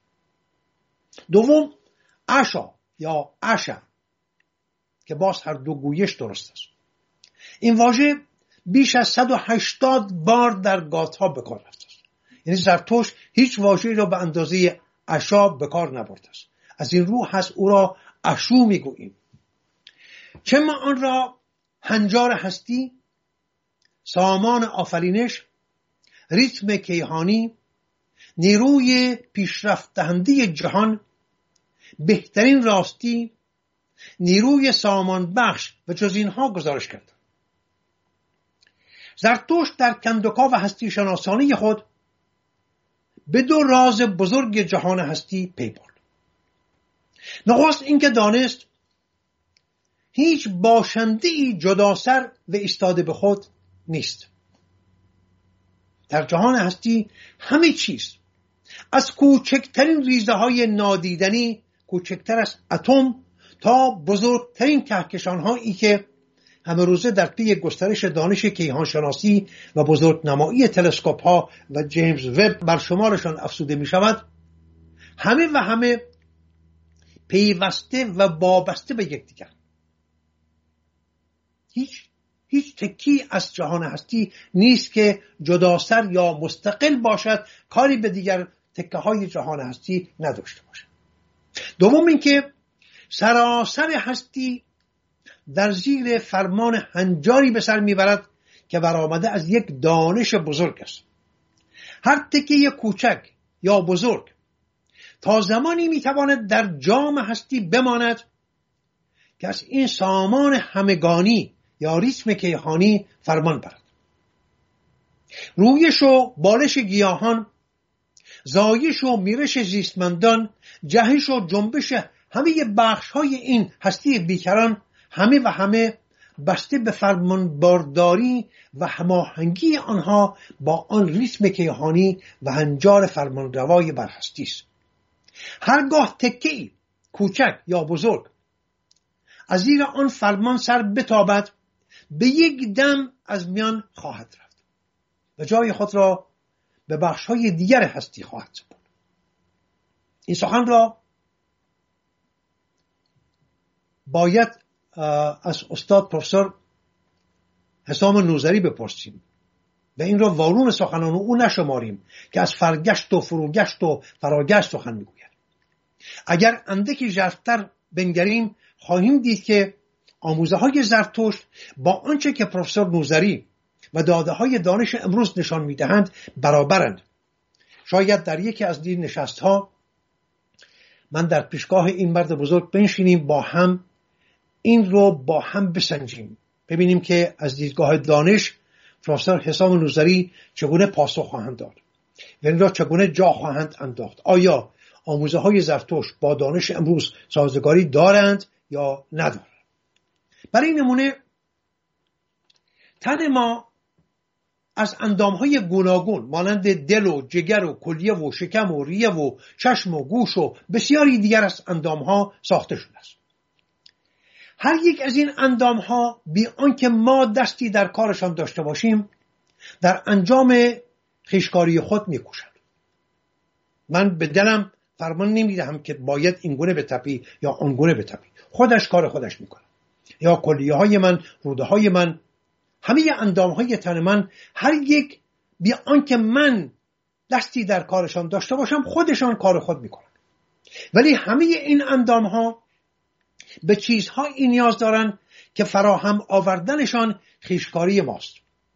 دوم عشا یا عشا که باز هر دو گویش درست است. این واژه بیش از 180 بار در گاتها به کار رفته است. یعنی زرتشت هیچ واژه‌ای را به اندازه عشا به کار نبرده است. از این رو هست او را عشو میگوییم. چه ما آن را هنجار هستی، سامان آفرینش، ریتم کیهانی، نیروی پیشرفت دهنده جهان، بهترین راستی، نیروی سامان بخش و جز اینها گزارش کرد. زرتشت در کندوکا و هستی شناسانی خود به دو راز بزرگ جهان هستی پی برد. نخست اینکه دانست هیچ باشنده‌ای جداسر و ایستاده به خود نیست. در جهان هستی همه چیز از کوچکترین ریزه های نادیدنی، کوچکتر از اتم، تا بزرگترین کهکشان هایی که همه روزه در پی گسترش دانش کیهان شناسی و بزرگنمایی تلسکوپ ها و جیمز وب بر شمارشان افزوده می شود، همه پیوسته و وابسته به یکدیگر. هیچ تکی از جهان هستی نیست که جداسر یا مستقل باشد، کاری به دیگر تکه های جهان هستی نداشته باشد. دوم اینکه سراسر هستی در زیر فرمان هنجاری به سر میبرد که برآمده از یک دانش بزرگ است. هر تکه کوچک یا بزرگ تا زمانی میتواند در جام هستی بماند که از این سامان همگانی یا ریتم کیهانی فرمان برد. رویش و بالش گیاهان، زایش و میرش زیستمندان، جهش و جنبش همه بخش های این هستی بیکران، همه بسته به فرمانبرداری و هماهنگی آنها با آن ریتم کیهانی و هنجار فرمانروای بر هستی است. هرگاه تکه‌ای کوچک یا بزرگ از زیر آن فرمان سر بتابد، به یک دم از میان خواهد رفت و جای خود را به بخش‌های دیگر هستی خواهد سپرد. این سخن را باید از استاد پروفسور حسام نوذری بپرسیم و این را وارون سخنان او نشماریم که از فرگشت و فروگشت و فراگشت سخن میگوید. اگر اندکی ژرف‌تر بنگریم خواهیم دید که آموزه های زرتشت با آنچه که پروفسور نوذری و داده های دانش امروز نشان میدهند برابرند. شاید در یکی از این نشست ها من در پیشگاه این مرد بزرگ بنشینیم، با هم این رو با هم بسنجیم، ببینیم که از دیدگاه دانش پروفسور حسام نوذری چگونه پاسخ خواهند داد و این را چگونه جا خواهند انداخت. آیا آموزه های زرتشت با دانش امروز سازگاری دارند یا ندارند؟ برای نمونه تن ما از اندامهای گوناگون مانند دل و جگر و کلیه و شکم و ریه و چشم و گوش و بسیاری دیگر از اندامها ساخته شده است. هر یک از این اندامها بی آنکه ما دستی در کارشان داشته باشیم در انجام خویشکاری خود می‌کوشند. من به دلم فرمان نمیدهم که باید این گونه بتپی یا آن گونه بتپی، خودش کار خودش میکنه. یا کلیه های من، روده های من، همه اندام های تن من، هر یک بی آنکه من دستی در کارشان داشته باشم خودشان کار خود میکنن. ولی همه این اندام ها به چیزهایی نیاز دارن که فراهم آوردنشان خویشکاری ماست.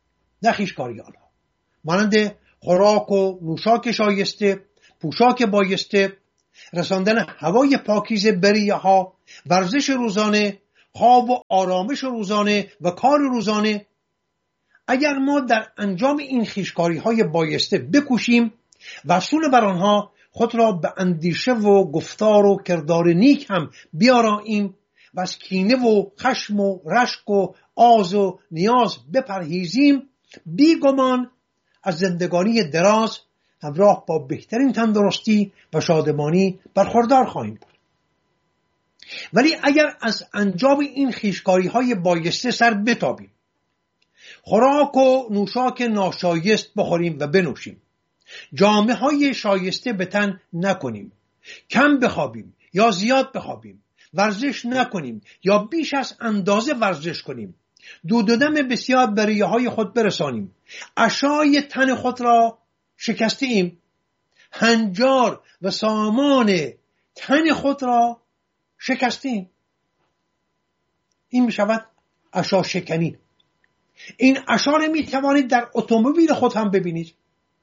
نه خیشکاری‌ها، مانند خوراک و نوشاک شایسته، پوشاک بایسته، رساندن هوای پاکیزه بریه ها، ورزش روزانه، خواب و آرامش روزانه و کار روزانه. اگر ما در انجام این خیشکاری های بایسته بکوشیم و افسون بر آنها خود را به اندیشه و گفتار و کردار نیک هم بیاراییم و از کینه و خشم و رشک و آز و نیاز بپرهیزیم، بیگمان از زندگانی دراز همراه با بهترین تندرستی و شادمانی برخوردار خواهیم بود. ولی اگر از انجام این خیشکاری های بایسته سر بتابیم، خوراک و نوشاک ناشایست بخوریم و بنوشیم، جامه های شایسته به تن نکنیم، کم بخوابیم یا زیاد بخوابیم، ورزش نکنیم یا بیش از اندازه ورزش کنیم، دود و دم بسیار به ریه های خود برسانیم، عشای تن خود را شکسته ایم، هنجار و سامان تن خود را شکسته ایم، این می شود عشا شکنی. این عشا را می توانید در اتومبیل خود هم ببینید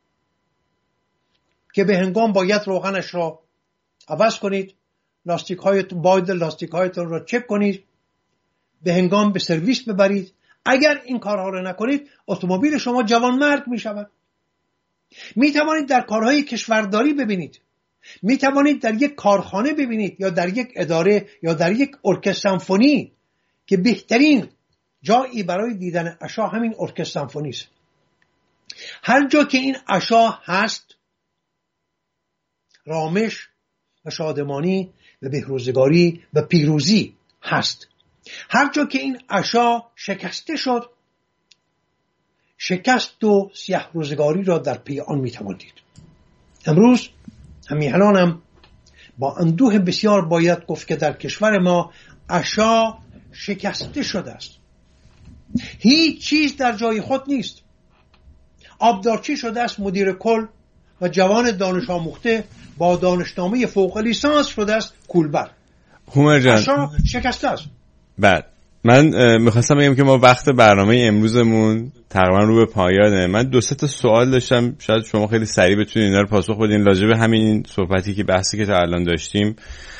که به هنگام باید روغنش را عوض کنید، باید لاستیک هایتون را چک کنید، به هنگام به سرویس ببرید. اگر این کارها را نکنید اتومبیل شما جوانمرگ می شود. می توانید در کارهای کشورداری ببینید، می توانید در یک کارخانه ببینید یا در یک اداره یا در یک ارکستر سمفونی که بهترین جایی برای دیدن عشا همین ارکستر سمفونی است. هر جا که این عشا هست رامش و شادمانی و بهروزگاری و پیروزی هست. هر جا که این عشا شکسته شد، شکست و سیاه روزگاری را در پی آن میتوان دید. امروز همیهنانم با اندوه بسیار باید گفت که در کشور ما عشا شکسته شده است. هیچ چیز در جای خود نیست. آبدارچی شده است مدیر کل و جوان دانش آموخته با دانشنامه فوق لیسانس شده است کولبر. هومر جان، عشا شکسته است. بعد من میخواستم بگم که ما وقت برنامه امروزمون تقریبا رو به پایانه. من 2-3 تا سوال داشتم، شاید شما خیلی سریع بتونید اینا رو پاسخ بدین راجع به همین صحبتی که بحثی که تا الان داشتیم.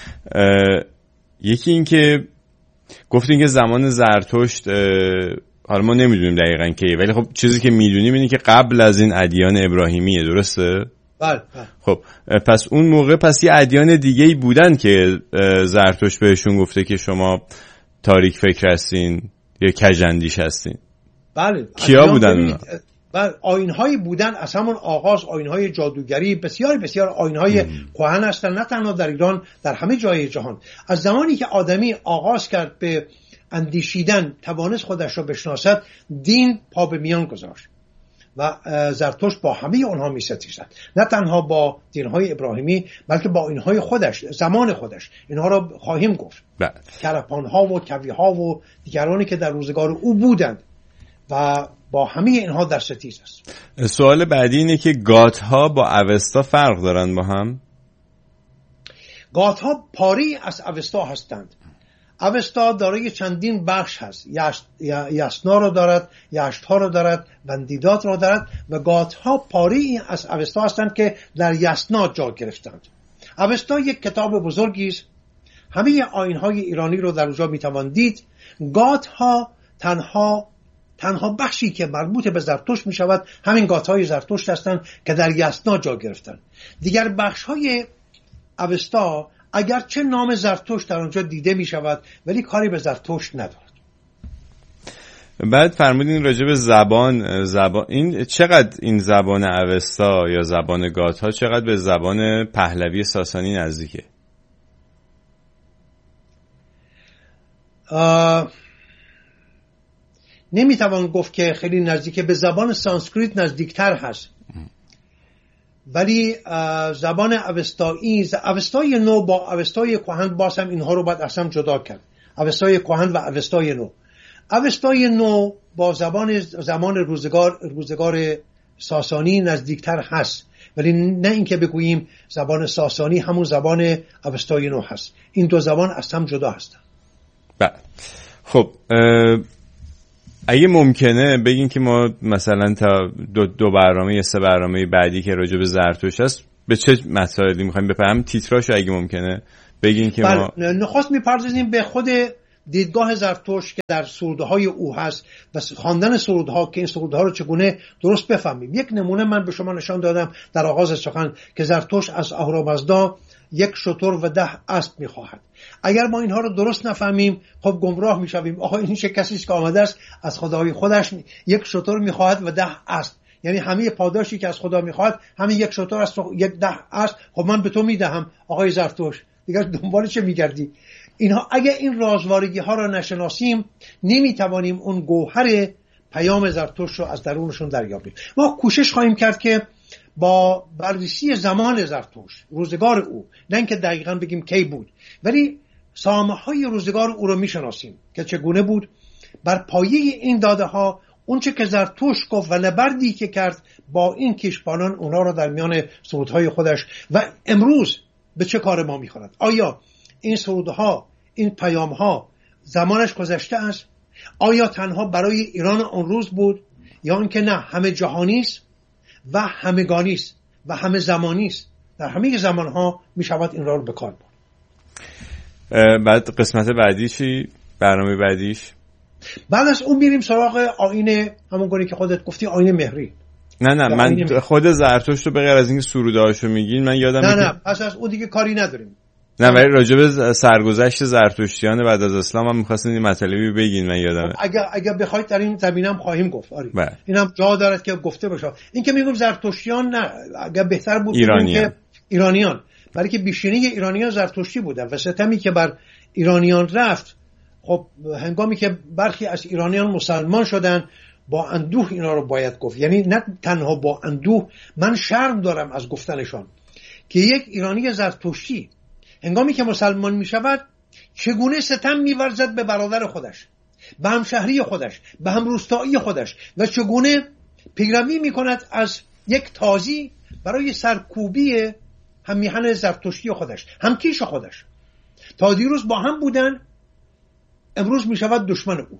یکی این که گفتین که زمان زرتشت، حالا ما نمیدونیم دقیقاً کیه، ولی خب چیزی که میدونیم اینه که قبل از این ادیان ابراهیمیه، درسته؟ بله. خب پس اون موقع یه ادیان دیگه‌ای بودن که زرتشت بهشون گفته که شما تاریک فکر هستین یا کژاندیش هستین. بله. کیا بودن اونا؟ بله، آیین‌هایی بودن از همون آغاز، آیین‌های جادوگری، بسیار آیین‌های کهن هستن، نه تنها در ایران، در همه جای جهان. از زمانی که آدمی آغاز کرد به اندیشیدن، توانست خودش را بشناسد، دین پا به میان گذاشت و زرتشت با همه اونها می‌ستیزد، نه تنها با دین‌های ابراهیمی بلکه با اینهای خودش، زمان خودش. اینها را خواهیم گفت. کرپان‌ها و کوی‌ها و دیگرانی که در روزگار او بودند و با همه اینها در ستیز است. سوال بعدی اینه که گات‌ها با اوستا فرق دارن با هم؟ گات‌ها پاری از اوستا هستند. اوستا دارای چندین بخش هست، یسنا را دارد، یشت‌ها را دارد، وندیدات را دارد و گات‌ها پاری از اوستا هستند که در یسنا جا گرفتند. اوستا یک کتاب بزرگی است، همه آیین‌های ایرانی رو در اونجا میتوان دید. گات‌ها تنها بخشی که مربوط به زرتشت می شود همین گات‌های زرتشت هستند که در یسنا جا گرفتند. دیگر بخش‌های اوستا اگرچه نام زرتشت در آنجا دیده می شود ولی کاری به زرتشت ندارد. بعد فرمودین راجع به زبان این چقدر این زبان اوستا یا زبان گات‌ها چقدر به زبان پهلوی ساسانی نزدیکه؟ نمیتوان گفت که خیلی نزدیکه، به زبان سانسکریت نزدیکتر هست، ولی زبان اوستای نو با اوستای کهن باز هم اینها رو باید اصلا جدا کرد. اوستای کهن و اوستای نو. اوستای نو با زمان روزگار ساسانی نزدیکتر هست، ولی نه اینکه بگوییم زبان ساسانی همون زبان اوستای نو هست. این دو زبان از هم جدا هستند. خب اگه ممکنه بگین که ما مثلا تا دو برنامه یا 3 برنامه بعدی که راجع به زرتشت هست به چه مسائلی میخوایم بفهمیم، تیتراشو اگه ممکنه بگین که ما نخواست میپردازیم به خود دیدگاه زرتشت که در سرودهای او هست و خواندن سرودها که این سرودها رو چگونه درست بفهمیم. یک نمونه من به شما نشان دادم در آغاز سخن که زرتشت از اهورامزدا 1 شتر و 10 اسب میخواهد. اگر ما اینها رو درست نفهمیم خب گمراه میشویم. آها این چه کسی است که آمده است از خدای خودش 1 شتر میخواهد و 10 اسب، یعنی همه پاداشی که از خدا میخواهد همین 1 شتر است و 10 اسب. خب من به تو میدهم آقای زرتشت، دیگه دنبال چه میگردی؟ اینها اگه این رازوارگی ها را نشناسیم نمیتوانیم اون گوهر پیام زرتشت رو از درونشون دریابیم. ما کوشش خواهیم کرد که با بررسی زمان زرتشت، روزگار او، نه اینکه دقیقاً بگیم کی بود، ولی سامه های روزگار او رو میشناسیم که چگونه بود. بر پایه این داده ها اونچه که زرتشت گفت و نبردی که کرد با این کشپانان اونها رو در میان سرودهای خودش و امروز به چه کار ما میخورد. آیا این سرودها، این پیامها زمانش گذشته است؟ آیا تنها برای ایران اون روز بود یا اینکه نه، همه جهانی است و همگانی است و همه زمانی است؟ در همه زمانها میشود این را رو به کار برد. بعد قسمت بعدی چی؟ برنامه بعدیش؟ بعد از اون میریم سراغ آیین، همون گونه که خودت گفتی، آیین مهری. نه من خود زرتشت رو به غیر از اینکه سرودهاشو میگین من یادم نه پس از اون دیگه کاری نداریم. نه ولی راجع به سرگذشت زرتشتیان بعد از اسلام هم می‌خواستین این مطلبی بگین، من یادمه. اگر بخواید در این زمینم خواهیم گفت. آره اینم جا دارد که گفته بشه. این که میگم زرتشتیان، نه، اگر بهتر بود که ایرانیان، برای که بیشینه ایرانیان زرتشتی بودن و ستمی که بر ایرانیان رفت، خب هنگامی که برخی از ایرانیان مسلمان شدن با اندوه اینا رو باید گفت. یعنی نه تنها با اندوه، من شرم دارم از گفتنشان که یک ایرانی زرتشتی هنگامی که مسلمان می شود چگونه ستم می ورزد به برادر خودش، به همشهری خودش، به همروستایی خودش و چگونه پیروی می کند از یک تازی برای سرکوبی همیهن زرتشتی خودش، همکیش خودش. تا دیروز با هم بودن، امروز می شود دشمن او.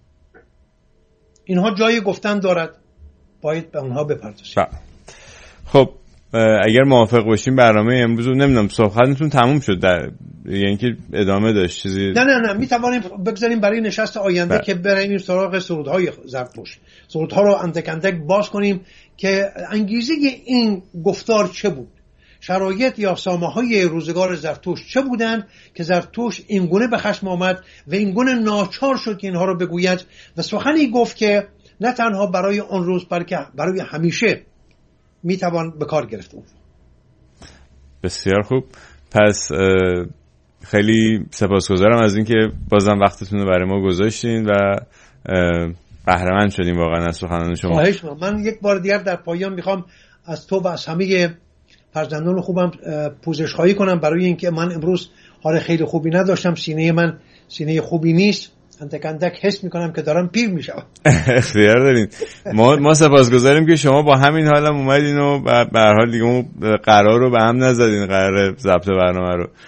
اینها جای گفتن دارد، باید به اونها بپردازیم. خب اگر موافق باشیم برنامه امروز رو نمیدونم صحبتتون تموم شد یعنی که ادامه داشت چیزی؟ نه میتوانیم بگذاریم برای نشست آینده که بریم سراغ سرودهای زرتشت، سرودها رو اندک اندک باز کنیم که انگیزه این گفتار چه بود، شرایط یا سامه‌های روزگار زرتشت چه بودند که زرتشت اینگونه به خشم آمد و اینگونه ناچار شد که اینها رو بگوید و سخنی گفت که نه تنها برای اون روز بلکه برای همیشه میتوان به کار گرفت. بسیار خوب. پس خیلی سپاسگزارم از اینکه بازم وقتتون رو برای ما گذاشتین و بهره‌مند شدیم واقعا از سخنان شما. من یک بار دیگر در پایان میخوام از تو و از همه فرزندان خوبم پوزش خواهی کنم برای اینکه من امروز حال خیلی خوبی نداشتم، سینه من سینه خوبی نیست، اندک حس میکنم که دارم پیر میشم. اختیار دارین. ما سپاسگزاریم که شما با همین حالم اومدین و به هر حال دیگه اون قرار رو به هم نزدین، قرار ضبط برنامه رو.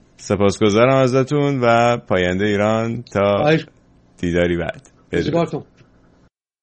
سپاسگزارم ازتون و پاینده ایران تا دیداری بعد.